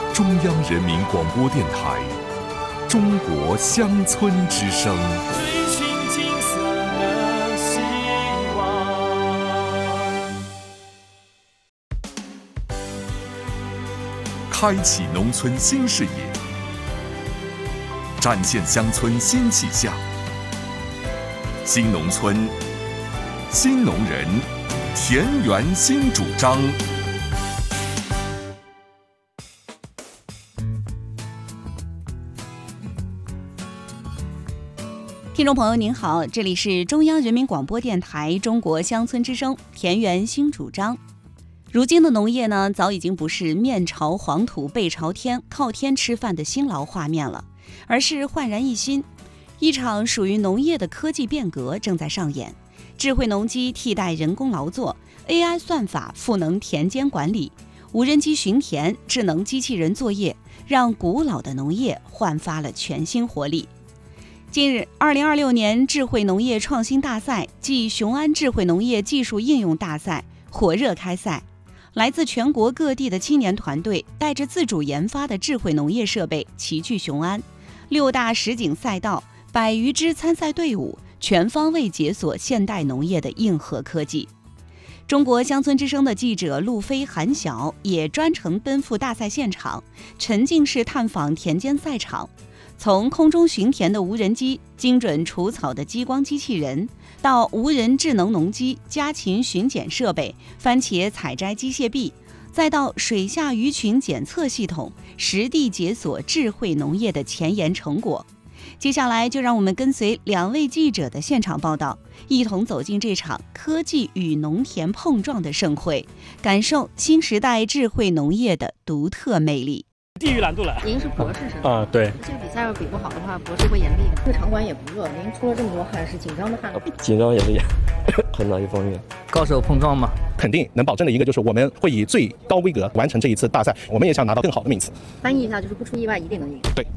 中央人民广播电台中国乡村之声。 追寻金色的希望， 开启农村新视野，展现乡村新气象。新农村，新农人，田园新主张。 听众朋友您好，这里是中央人民广播电台中国乡村之声田园新主张。如今的农业呢，早已经不是面朝黄土背朝天靠天吃饭的辛劳画面了，而是焕然一新。一场属于农业的科技变革正在上演，智慧农机替代人工劳作， AI 算法赋能田间管理，无人机巡田，智能机器人作业，让古老的农业焕发了全新活力。近日，2026年智慧农业创新大赛暨雄安智慧农业技术应用大赛火热开赛。来自全国各地的青年团队带着自主研发的智慧农业设备齐聚雄安，6大实景赛道，100余支参赛队伍，全方位解锁现代农业的硬核科技。中国乡村之声的记者陆飞、韩晓也专程奔赴大赛现场，沉浸式探访田间赛场。从空中巡田的无人机、精准除草的激光机器人，到无人智能农机、家禽巡检设备、番茄采摘机械臂，再到水下鱼群检测系统，实地解锁智慧农业的前沿成果。接下来就让我们跟随2位记者的现场报道，一同走进这场科技与农田碰撞的盛会，感受新时代智慧农业的独特魅力。 地狱难度了。 您是博士是吧？ 啊，对。 这个比赛要比不好的话，博士会严厉的。这个场馆也不热，您出了这么多汗，是紧张的汗。 紧张也是很大一方面。 高手碰撞嘛， 肯定能保证的一个就是我们会以最高规格完成这一次大赛，我们也想拿到更好的名次。 翻译一下就是不出意外一定能赢。 对。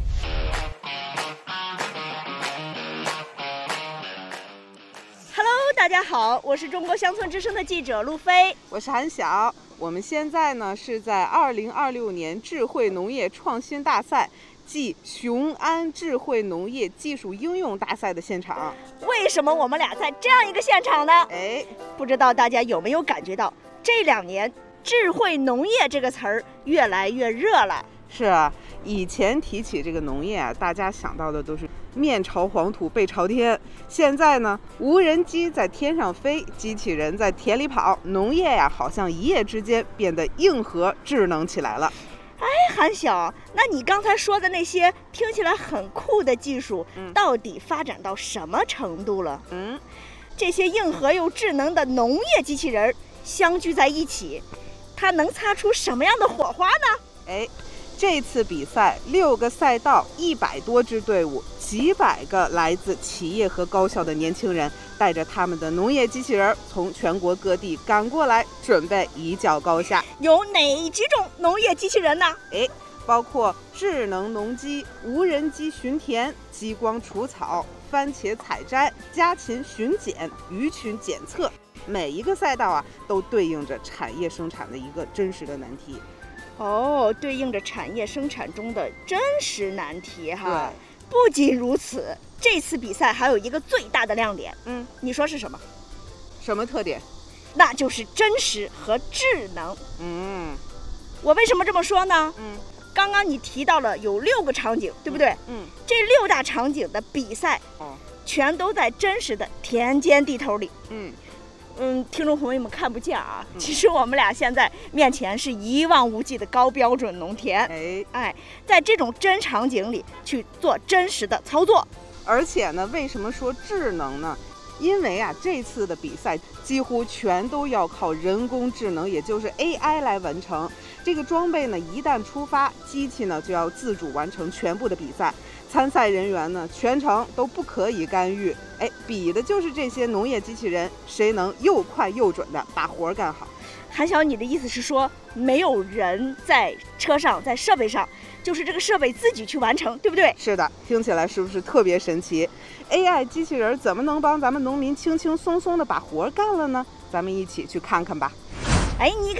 大家好，我是中国乡村之声的记者陆飞， 我是韩晓。我们现在呢是在2026年智慧农业创新大赛暨雄安智慧农业技术应用大赛的现场。 为什么我们俩在这样一个现场呢？不知道大家有没有感觉到，这2年智慧农业这个词儿越来越热了。 是啊，以前提起这个农业啊，大家想到的都是面朝黄土背朝天。现在呢，无人机在天上飞，机器人在田里跑，农业呀，好像一夜之间变得硬核智能起来了。 韩晓，那你刚才说的那些听起来很酷的技术，到底发展到什么程度了？这些硬核又智能的农业机器人相聚在一起，它能擦出什么样的火花呢？ 这次比赛6个赛道，100多支队伍，几百个来自企业和高校的年轻人，带着他们的农业机器人从全国各地赶过来，准备一较高下。 有哪几种农业机器人呢？ 包括智能农机、无人机巡田、激光除草、番茄采摘、家禽巡检、鱼群检测。每一个赛道啊，都对应着产业生产的一个真实的难题。 对应着产业生产中的真实难题哈。不仅如此，这次比赛还有一个最大的亮点，你说是什么？ 什么特点？ 那就是真实和智能。我为什么这么说呢？刚刚你提到了有6个场景，对不对？这6大场景的比赛，全都在真实的田间地头里。听众朋友们看不见啊，其实我们俩现在面前是一望无际的高标准农田。在这种真场景里去做真实的操作。 而且呢，为什么说智能呢？因为啊，这次的比赛几乎全都要靠人工智能，也就是 AI 来完成。这个装备呢，一旦出发，机器呢就要自主完成全部的比赛。参赛人员呢，全程都不可以干预。比的就是这些农业机器人，谁能又快又准的把活干好。 韩晓，你的意思是说，没有人在车上，在设备上，就是这个设备自己去完成，对不对？ 是的，听起来是不是特别神奇？ AI 机器人怎么能帮咱们农民轻轻松松的把活干了呢？咱们一起去看看吧。 你看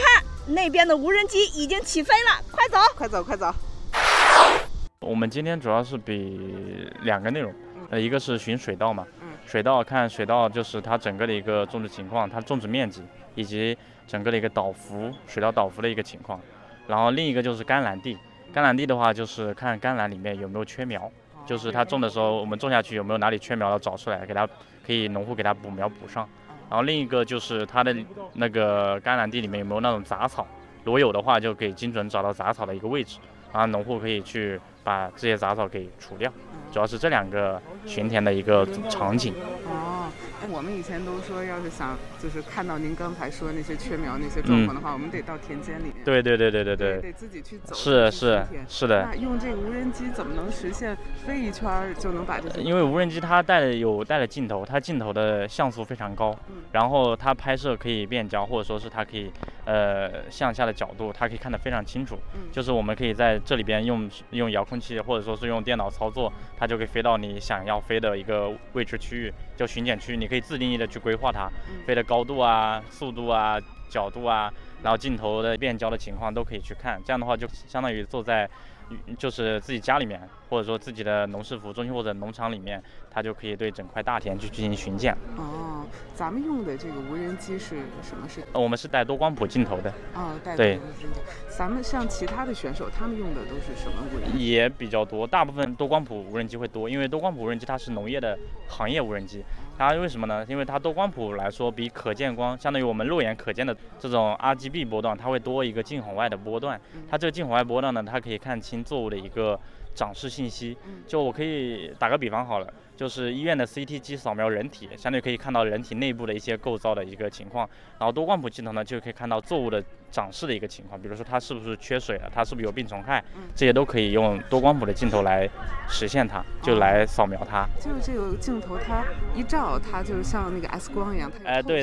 那边的无人机已经起飞了，快走， 快走，快走。 我们今天主要是比2个内容，一个是巡水稻嘛，水稻看水稻就是它整个的一个种植情况，它种植面积以及整个的一个倒伏水稻倒伏的一个情况，然后另一个就是甘蓝地，甘蓝地的话就是看甘蓝里面有没有缺苗，就是它种的时候我们种下去有没有哪里缺苗要找出来，给它可以农户给它补苗补上，然后另一个就是它的那个甘蓝地里面有没有那种杂草，如果有的话就可以精准找到杂草的一个位置，然后农户可以去把这些杂草给除掉，主要是这2个巡田的一个场景。 我们以前都说，要是想就是看到您刚才说那些缺苗那些状况的话，我们得到田间里面。 对， 得自己去走。 是的。 那用这个无人机怎么能实现飞一圈就能把这些？ 因为无人机它带了镜头，它镜头的像素非常高，然后它拍摄可以变焦，或者说是它可以向下的角度，它可以看得非常清楚。就是我们可以在这里边用遥控器或者说是用电脑操作，它就可以飞到你想要飞的一个位置区域，就巡检区，你可以自定义的去规划它飞的高度啊、速度啊、角度啊，然后镜头的变焦的情况都可以去看。这样的话就相当于坐在就是自己家里面，或者说自己的农事服务中心或者农场里面，它就可以对整块大田去进行巡检。 咱们用的这个无人机是什么？ 我们是带多光谱镜头的。 带多光谱镜头。咱们像其他的选手，他们用的都是什么无人机？ 也比较多，大部分多光谱无人机会多，因为多光谱无人机它是农业的行业无人机。它为什么呢？因为它多光谱来说，比可见光，相当于我们肉眼可见的这种 RGB 波段，它会多一个近红外的波段。它这个近红外波段呢，它可以看清作物的一个长势信息。就我可以打个比方好了，就是医院的 CT 机扫描人体，相对可以看到人体内部的一些构造的一个情况。然后多光谱镜头呢，就可以看到作物的长势的一个情况，比如说它是不是缺水了，它是不是有病虫害，这些都可以用多光谱的镜头来实现它，就来扫描它。 就是这个镜头，它一照，它就像那个 X 光一样。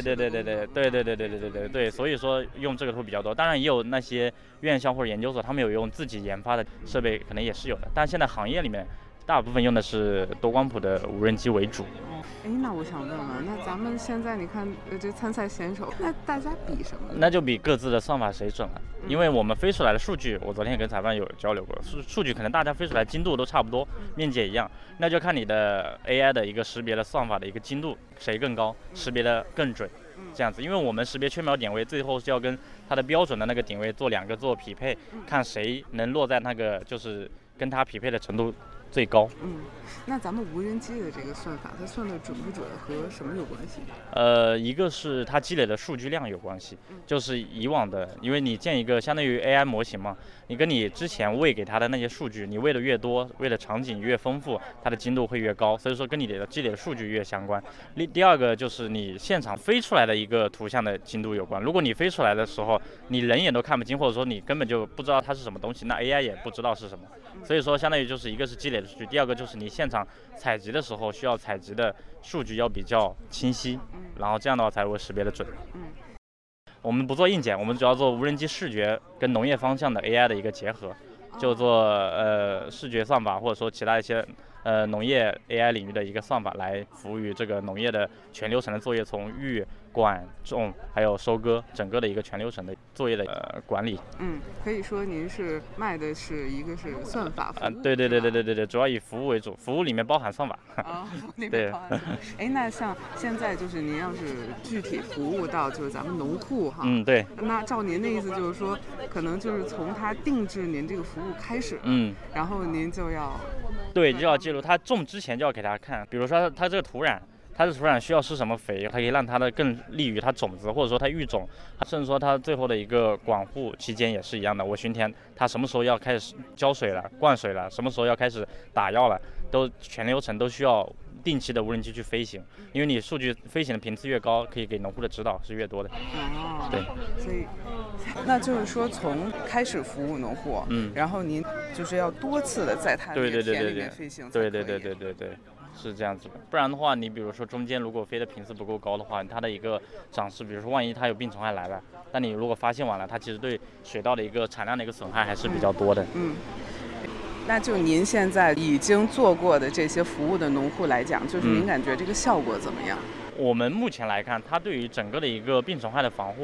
对，所以说用这个会比较多。当然也有那些院校或者研究所，他们有用自己研发的设备，可能也是有的。但现在行业里面大部分用的是多光谱的无人机为主。 那我想问问，那咱们现在你看这参赛选手，那大家比什么？ 那就比各自的算法谁准了。因为我们飞出来的数据，我昨天跟裁判有交流过，数据可能大家飞出来精度都差不多，面积也一样，那就看你的 AI 的一个识别的算法的一个精度谁更高，识别的更准。这样子，因为我们识别缺苗点位，最后是要跟它的标准的那个点位做2个做匹配，看谁能落在那个就是跟它匹配的程度最高。 那咱们无人机的这个算法，它算的准不准和什么有关系？ 一个是它积累的数据量有关系，就是以往的，因为你建一个相当于 AI 模型嘛，你跟你之前喂给它的那些数据，你喂的越多，喂的场景越丰富，它的精度会越高，所以说跟你的积累的数据越相关。第2个就是你现场飞出来的一个图像的精度有关，如果你飞出来的时候，你人眼都看不清，或者说你根本就不知道它是什么东西，那 AI 也不知道是什么。所以说相当于就是一个是积累的数据，第2个就是你现场采集的时候需要采集的数据要比较清晰，然后这样的话才会识别的准。我们不做硬件，我们主要做无人机视觉跟农业方向的 AI 的一个结合，就做视觉算法或者说其他一些农业 AI 领域的一个算法来服务于这个农业的全流程的作业，从育、管、种还有收割整个的一个全流程的作业的管理。 可以说您是卖的是一个是算法服务。 对，主要以服务为主，服务里面包含算法。 对。那像现在就是您要是具体服务到就是咱们农户哈。 对。 那照您的意思就是说，可能就是从他定制您这个服务开始。然后您就要。 对，就要记录他种之前就要给他看，比如说他这个土壤。它的土壤需要施什么肥，它可以让它的更利于它种子，或者说它育种，甚至说它最后的一个管护期间也是一样的。我巡田，它什么时候要开始浇水了、灌水了，什么时候要开始打药了，都全流程都需要定期的无人机去飞行，因为你数据飞行的频次越高，可以给农户的指导是越多的。对， 所以那就是说从开始服务农户，然后您就是要多次的在它的田里面飞行。 对。是这样子的，不然的话，你比如说中间如果飞的频次不够高的话，它的一个长势，比如说万一它有病虫害来了，那你如果发现晚了，它其实对水稻的一个产量的一个损害还是比较多的。 那就您现在已经做过的这些服务的农户来讲，就是您感觉这个效果怎么样？ 我们目前来看，它对于整个的一个病虫害的防护，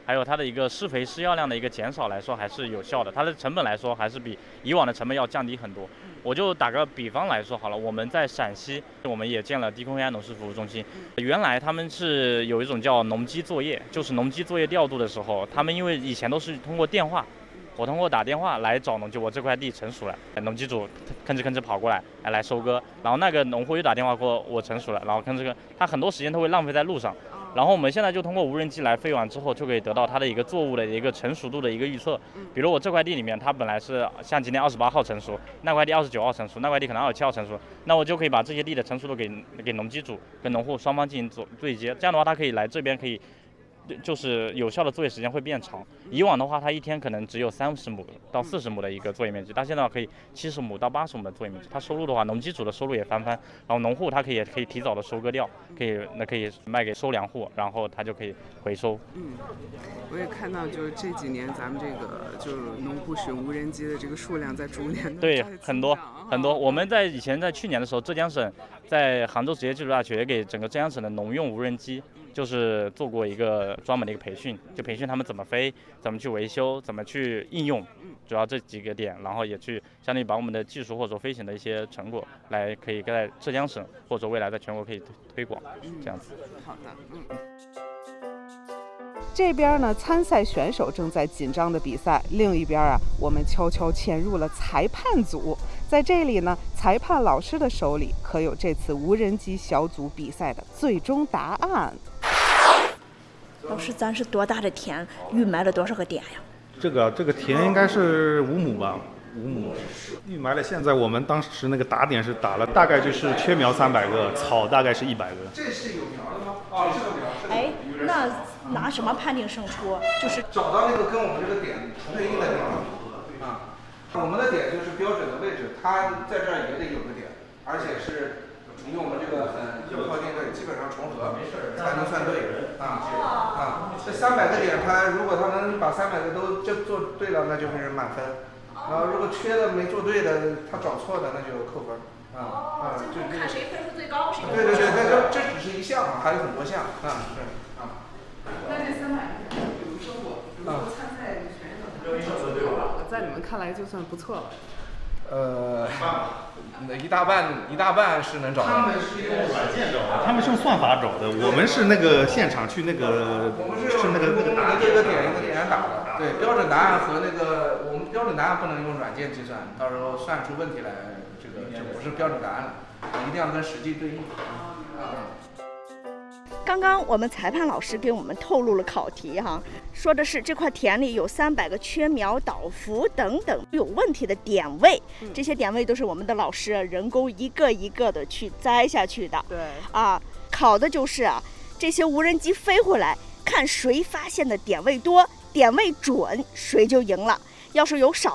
还有它的一个施肥施药量的一个减少来说还是有效的，它的成本来说还是比以往的成本要降低很多。我就打个比方来说好了，我们在陕西我们也建了低空 AI 农事服务中心，原来他们是有一种叫农机作业，就是农机作业调度的时候，他们因为以前都是通过电话，我通过打电话来找农机，我这块地成熟了，农机主吭哧跑过来收割，然后那个农户又打电话过我成熟了，然后吭哧他很多时间都会浪费在路上。然后我们现在就通过无人机来飞完之后，就可以得到它的一个作物的一个成熟度的一个预测。比如我这块地里面，它本来是像今天28号成熟，那块地29号成熟，那块地可能27号成熟，那我就可以把这些地的成熟度给农机主跟农户双方进行对接。这样的话，他可以来这边可以。就是有效的作业时间会变长，以往的话，它一天可能只有30亩到40亩的一个作业面积，它现在可以70亩到80亩的作业面积。它收入的话，农机主的收入也翻番，然后农户他可以提早的收割掉，可以卖给收粮户，然后他就可以回收。 我也看到，就是这几年咱们这个就是农户使用无人机的这个数量在逐年的对很多。我们以前在去年的时候，浙江省在杭州职业技术大学给整个浙江省的农用无人机。就是做过一个专门的一个培训，就培训他们怎么飞，怎么去维修，怎么去应用，主要这几个点，然后也去相当于把我们的技术或者说飞行的一些成果，可以在浙江省或者未来在全国可以推广，这样子。 好的，这边呢，参赛选手正在紧张的比赛，另一边啊，我们悄悄潜入了裁判组。在这里呢，裁判老师的手里可有这次无人机小组比赛的最终答案。 老师，咱是多大的田，预埋了多少个点呀？ 这个田应该是5亩吧，5亩。预埋了，现在我们当时那个打点是打了，大概就是缺苗300个，草大概是100个。 这是有苗的吗？哦，这个苗是。 哎，那拿什么判定胜出？就是找到那个跟我们这个点对应的地方啊。我们的点就是标准的位置，它在这儿也得有个点，而且是离我们这个有靠近的基本上重合，才能算对这300个点，如果他能把300个都做对了，那就是满分。然后如果缺的没做对的，他找错的，那就扣分。 就看谁分数最高，谁。 对，这只是一项，还有很多项那这300个，比如说参赛选手，在你们看来就算不错了。 一大半是能找到。 他们是用软件找的，他们是用算法找的，我们是那个现场去那个， 我们是用那个一个点打的。对，标准答案和我们标准答案不能用软件计算，到时候算出问题来，这就不是标准答案了，一定要跟实际对应。 刚刚我们裁判老师给我们透露了考题哈，说的是这块田里有300个缺苗、倒伏等等有问题的点位，这些点位都是我们的老师人工一个一个的去摘下去的。 对考的就是这些无人机飞回来，看谁发现的点位多、点位准，谁就赢了。要是有少